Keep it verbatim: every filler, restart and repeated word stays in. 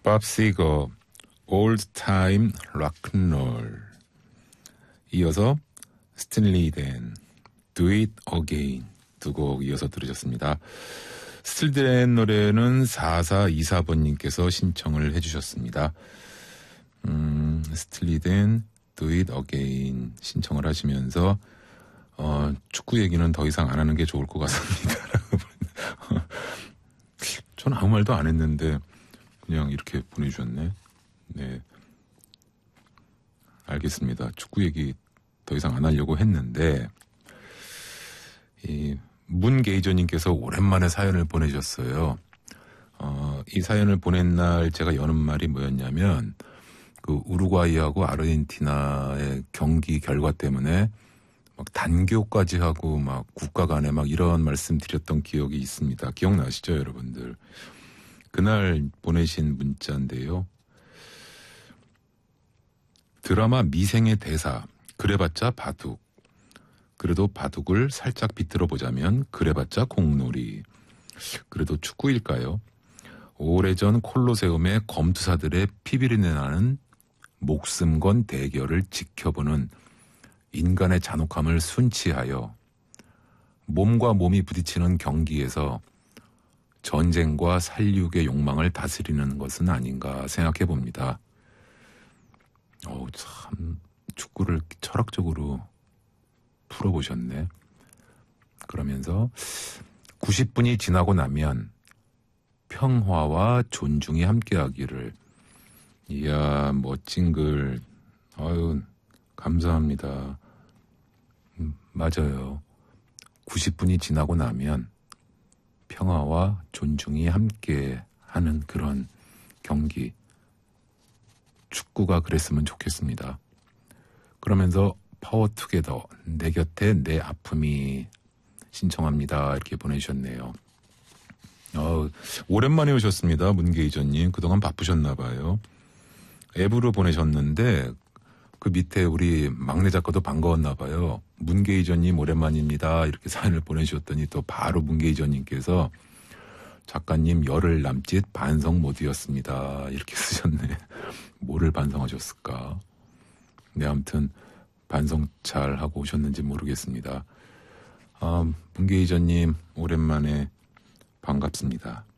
밥 시거 Old Time Rock'n'Roll. 이어서 스탠리 댄 Do It Again 두 곡 이어서 들으셨습니다. 스탠리 댄 노래는 사사이사 번님께서 신청을 해주셨습니다. 음, 스탠리 댄 Do It Again 신청을 하시면서 어, 축구 얘기는 더 이상 안 하는 게 좋을 것 같습니다. 전 아무 말도 안 했는데 그냥 이렇게 보내주셨네. 네, 알겠습니다. 축구 얘기 더 이상 안 하려고 했는데 이 문게이저님께서 오랜만에 사연을 보내주셨어요. 어, 이 사연을 보낸 날 제가 여는 말이 뭐였냐면 그 우루과이하고 아르헨티나의 경기 결과 때문에 막 단교까지 하고 막 국가 간에 막 이런 말씀 드렸던 기억이 있습니다. 기억나시죠, 여러분들? 그날 보내신 문자인데요. 드라마 미생의 대사, 그래봤자 바둑. 그래도 바둑을 살짝 비틀어 보자면 그래봤자 공놀이. 그래도 축구일까요? 오래전 콜로세움의 검투사들의 피비린내 나는 목숨 건 대결을 지켜보는 인간의 잔혹함을 순치하여 몸과 몸이 부딪히는 경기에서 전쟁과 살육의 욕망을 다스리는 것은 아닌가 생각해 봅니다. 어우, 참 축구를 철학적으로 풀어보셨네. 그러면서 구십 분이 지나고 나면 평화와 존중이 함께하기를. 이야, 멋진 글. 아유, 감사합니다. 음, 맞아요. 구십 분이 지나고 나면 평화와 존중이 함께하는 그런 경기. 축구가 그랬으면 좋겠습니다. 그러면서 파워투게더, 내 곁에 내 아픔이 신청합니다. 이렇게 보내주셨네요. 어, 오랜만에 오셨습니다. 문게이저님. 그동안 바쁘셨나 봐요. 앱으로 보내셨는데 그 밑에 우리 막내 작가도 반가웠나 봐요. 문게이저님 오랜만입니다. 이렇게 사연을 보내주셨더니 또 바로 문게이저님께서 작가님 열흘 남짓 반성 모드였습니다. 이렇게 쓰셨네. 뭐를 반성하셨을까? 네, 아무튼 반성 잘 하고 오셨는지 모르겠습니다. 아, 문게이저님 오랜만에 반갑습니다.